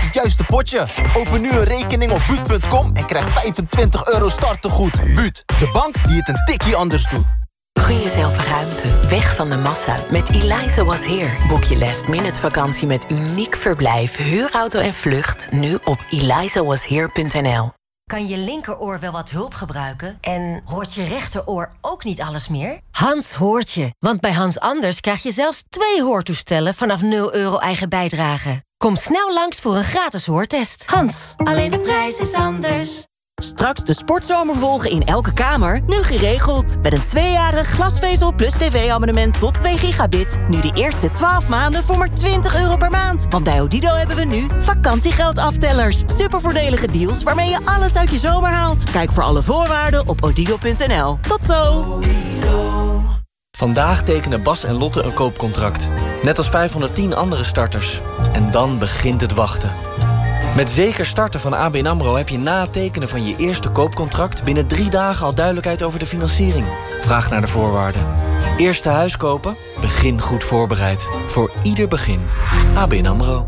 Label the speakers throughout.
Speaker 1: het juiste potje. Open nu een rekening op Buut.com en krijg €25 startegoed. Buut, de bank die het een tikkie anders doet.
Speaker 2: Gun jezelf ruimte, weg van de massa. Met Eliza Was Here boek je last-minute vakantie met uniek verblijf, huurauto en vlucht. Nu op elizawashere.nl.
Speaker 3: Kan je linkeroor wel wat hulp gebruiken? En hoort je rechteroor ook niet alles meer? Hans hoort je, want bij Hans Anders krijg je zelfs 2 hoortoestellen vanaf €0 eigen bijdrage. Kom snel langs voor een gratis hoortest. Hans, alleen de prijs is anders.
Speaker 4: Straks de sportzomer volgen in elke kamer, nu geregeld. Met een 2-jarig glasvezel plus tv-abonnement tot 2 gigabit. Nu de eerste 12 maanden voor maar €20 per maand. Want bij Odido hebben we nu vakantiegeldaftellers. Supervoordelige deals waarmee je alles uit je zomer haalt. Kijk voor alle voorwaarden op odido.nl. Tot zo!
Speaker 5: Vandaag tekenen Bas en Lotte een koopcontract. Net als 510 andere starters. En dan begint het wachten. Met Zeker Starten van ABN AMRO heb je na het tekenen van je eerste koopcontract binnen 3 dagen al duidelijkheid over de financiering. Vraag naar de voorwaarden. Eerste huis kopen? Begin goed voorbereid. Voor ieder begin. ABN AMRO.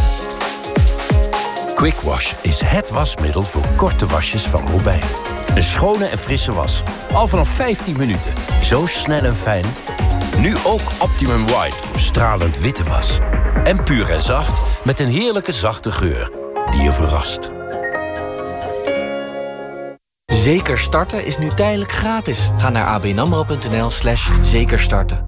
Speaker 6: Quick Wash is het wasmiddel voor korte wasjes van Robijn. Een schone en frisse was. Al vanaf 15 minuten. Zo snel en fijn. Nu ook Optimum White voor stralend witte was. En puur en zacht met een heerlijke zachte geur die je verrast.
Speaker 5: Zeker Starten is nu tijdelijk gratis. Ga naar abnamro.nl/zekerstarten.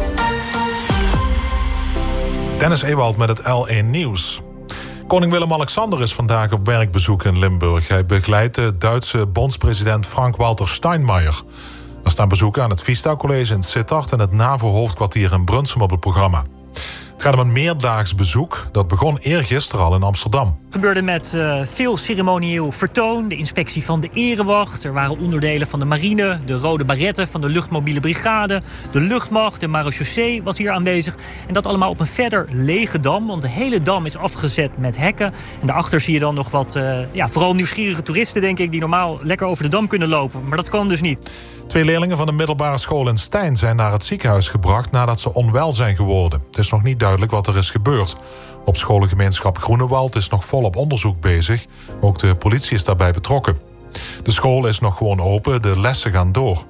Speaker 7: Dennis Ewald met het L1 Nieuws. Koning Willem-Alexander is vandaag op werkbezoek in Limburg. Hij begeleidt de Duitse bondspresident Frank-Walter Steinmeier. Er staan bezoeken aan het Vista College in Sittard en het NAVO-hoofdkwartier in Brunsum op het programma. Het gaat om een meerdaags bezoek. Dat begon eergisteren al in Amsterdam.
Speaker 8: Het gebeurde met veel ceremonieel vertoon. De inspectie van de Erewacht. Er waren onderdelen van de marine, de Rode Baretten van de luchtmobiele brigade, de luchtmacht, de marechaussee was hier aanwezig. En dat allemaal op een verder lege dam. Want de hele dam is afgezet met hekken. En daarachter zie je dan nog wat, vooral nieuwsgierige toeristen, denk ik, die normaal lekker over de dam kunnen lopen. Maar dat kan dus niet.
Speaker 7: 2 leerlingen van de middelbare school in Stein zijn naar het ziekenhuis gebracht nadat ze onwel zijn geworden. Het is nog niet duidelijk wat er is gebeurd. Op scholengemeenschap Groenewald is nog volop onderzoek bezig. Ook de politie is daarbij betrokken. De school is nog gewoon open, de lessen gaan door.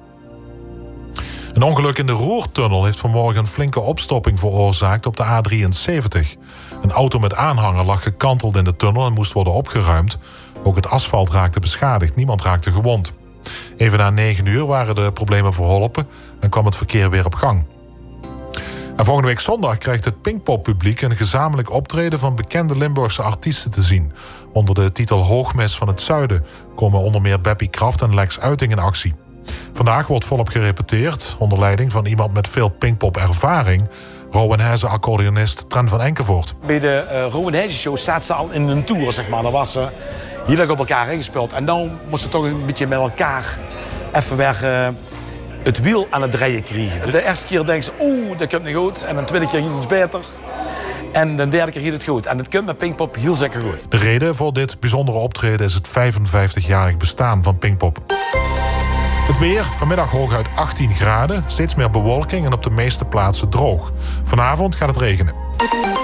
Speaker 7: Een ongeluk in de Roertunnel heeft vanmorgen een flinke opstopping veroorzaakt op de A73. Een auto met aanhanger lag gekanteld in de tunnel en moest worden opgeruimd. Ook het asfalt raakte beschadigd, niemand raakte gewond. Even na 9 uur waren de problemen verholpen en kwam het verkeer weer op gang. En volgende week zondag krijgt het Pinkpop-publiek een gezamenlijk optreden van bekende Limburgse artiesten te zien. Onder de titel Hoogmis van het Zuiden komen onder meer Beppie Kraft en Lex Uiting in actie. Vandaag wordt volop gerepeteerd onder leiding van iemand met veel Pinkpop-ervaring, Rowan Heze accordeonist Tren van Enkevoort.
Speaker 9: Bij de Rowan Heze show staat ze al in een tour, zeg maar. Dan was ze heel op elkaar ingespeeld. En dan moest ze toch een beetje met elkaar even weer het wiel aan het draaien krijgen. De eerste keer denkt ze, dat komt niet goed. En de tweede keer ging het beter. En de derde keer ging het goed. En het komt met Pinkpop heel zeker goed.
Speaker 7: De reden voor dit bijzondere optreden is het 55-jarig bestaan van Pinkpop. Het weer, vanmiddag hooguit 18 graden, steeds meer bewolking en op de meeste plaatsen droog. Vanavond gaat het regenen.